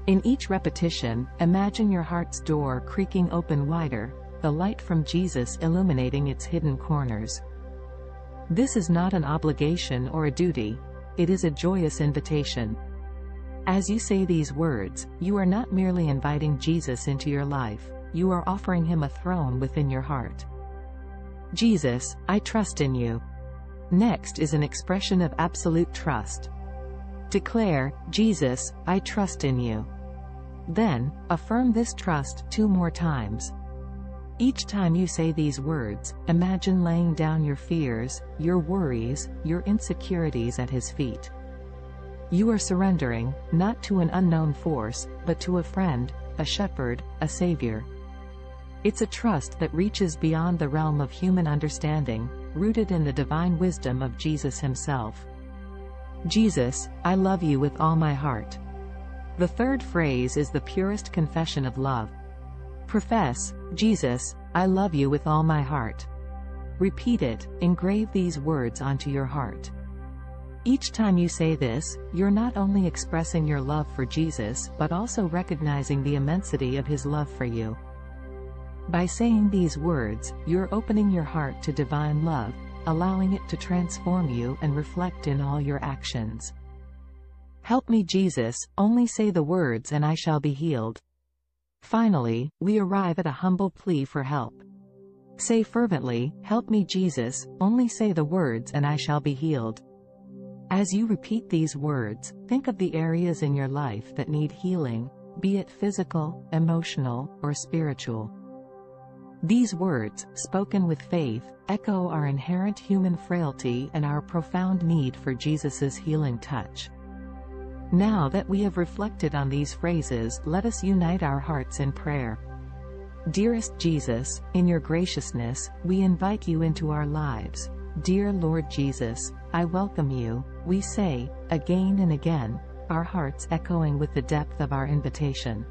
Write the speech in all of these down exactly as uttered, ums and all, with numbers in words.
In each repetition, imagine your heart's door creaking open wider, the light from Jesus illuminating its hidden corners. This is not an obligation or a duty, it is a joyous invitation. As you say these words, you are not merely inviting Jesus into your life, you are offering him a throne within your heart. Jesus, I trust in you. Next is an expression of absolute trust. Declare, Jesus, I trust in you. Then, affirm this trust two more times. Each time you say these words, imagine laying down your fears, your worries, your insecurities at his feet. You are surrendering, not to an unknown force, but to a friend, a shepherd, a savior. It's a trust that reaches beyond the realm of human understanding, rooted in the divine wisdom of Jesus himself. Jesus, I love you with all my heart. The third phrase is the purest confession of love. Profess, Jesus, I love you with all my heart. Repeat it, engrave these words onto your heart. Each time you say this, you're not only expressing your love for Jesus but also recognizing the immensity of his love for you. By saying these words, you're opening your heart to divine love, allowing it to transform you and reflect in all your actions. Help me, Jesus, only say the words and I shall be healed. Finally, we arrive at a humble plea for help. Say fervently, help me, Jesus, only say the words and I shall be healed. As you repeat these words, think of the areas in your life that need healing, be it physical, emotional, or spiritual. These words, spoken with faith, echo our inherent human frailty and our profound need for Jesus's healing touch. Now that we have reflected on these phrases, let us unite our hearts in prayer. Dearest Jesus, in your graciousness, we invite you into our lives. Dear Lord Jesus, I welcome you, we say, again and again, our hearts echoing with the depth of our invitation.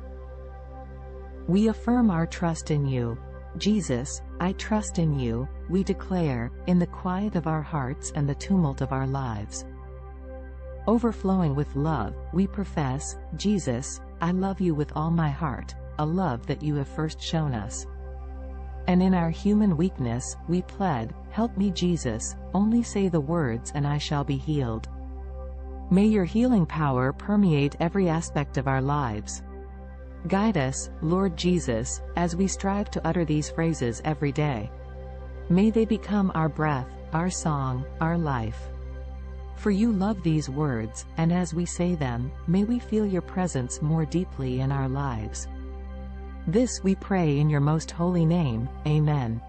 We affirm our trust in you. Jesus, I trust in you, we declare, in the quiet of our hearts and the tumult of our lives. Overflowing with love, we profess, Jesus, I love you with all my heart, a love that you have first shown us. And in our human weakness, we plead, help me, Jesus, only say the words and I shall be healed. May your healing power permeate every aspect of our lives. Guide us, Lord Jesus, as we strive to utter these phrases every day. May they become our breath, our song, our life. For you love these words, and as we say them, may we feel your presence more deeply in our lives. This we pray in your most holy name, Amen.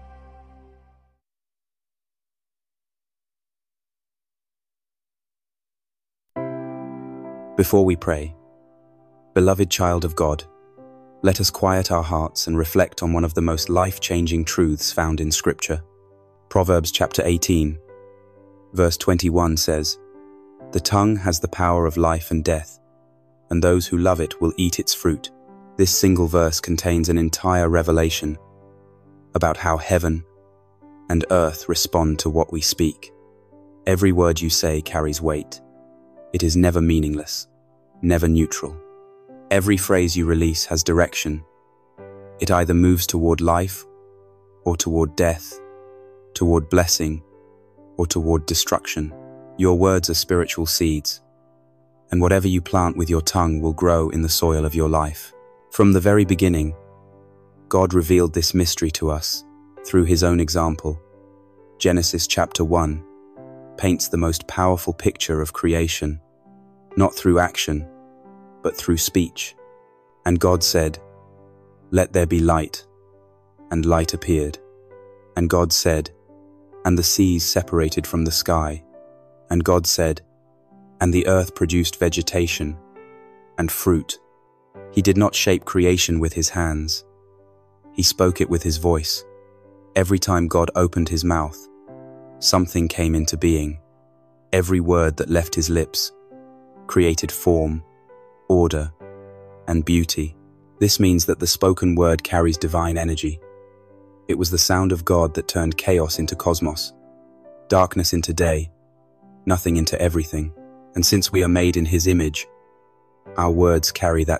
Before we pray, beloved child of God, let us quiet our hearts and reflect on one of the most life-changing truths found in Scripture. Proverbs chapter eighteen, verse twenty-one says, "The tongue has the power of life and death, and those who love it will eat its fruit." This single verse contains an entire revelation about how heaven and earth respond to what we speak. Every word you say carries weight. It is never meaningless, never neutral. Every phrase you release has direction. It either moves toward life or toward death, toward blessing or toward destruction. Your words are spiritual seeds, and whatever you plant with your tongue will grow in the soil of your life. From the very beginning, God revealed this mystery to us through his own example. Genesis chapter one paints the most powerful picture of creation, not through action, but through speech. And God said, "Let there be light," and light appeared. And God said, "And the seas separated from the sky." And God said, "And the earth produced vegetation and fruit." He did not shape creation with his hands. He spoke it with his voice. Every time God opened his mouth, something came into being. Every word that left his lips created form, order, and beauty. This means that the spoken word carries divine energy. It was the sound of God that turned chaos into cosmos, darkness into day, nothing into everything. And since we are made in his image, our words carry that